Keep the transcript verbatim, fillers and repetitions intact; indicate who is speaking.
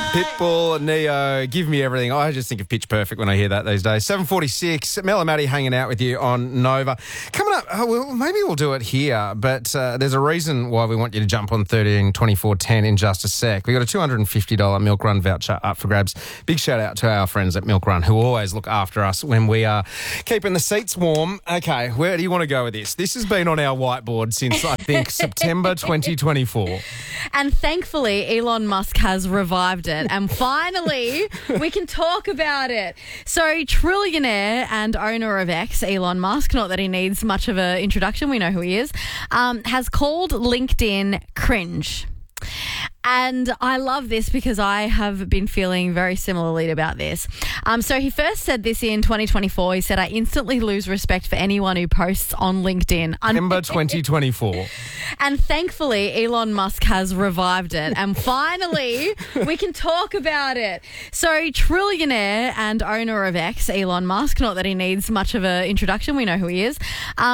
Speaker 1: Pitbull, Neo, Give Me Everything. I just think of Pitch Perfect when I hear that these days. seven forty-six, Mel and Maddie hanging out with you on Nova. Coming up, oh, well, maybe we'll do it here, but uh, there's a reason why we want you to jump on thirteen twenty-four ten in just a sec. We've got a two hundred fifty dollars Milk Run voucher up for grabs. Big shout out to our friends at Milk Run who always look after us when we are keeping the seats warm. Okay, where do you want to go with this? This has been on our whiteboard since, I think, September twenty twenty-four.
Speaker 2: And thankfully, Elon Musk has revived it. And finally, we can talk about it. So, trillionaire and owner of X, Elon Musk, not that he needs much of an introduction, we know who he is, um, has called LinkedIn cringe. And I love this because I have been feeling very similarly about this. Um, so he first said this in twenty twenty-four. He said, I instantly lose respect for anyone who posts on LinkedIn.
Speaker 1: September twenty twenty-four.
Speaker 2: And thankfully, Elon Musk has revived it. And finally, we can talk about it. So trillionaire and owner of X, Elon Musk, not that he needs much of an introduction, we know who he is, um,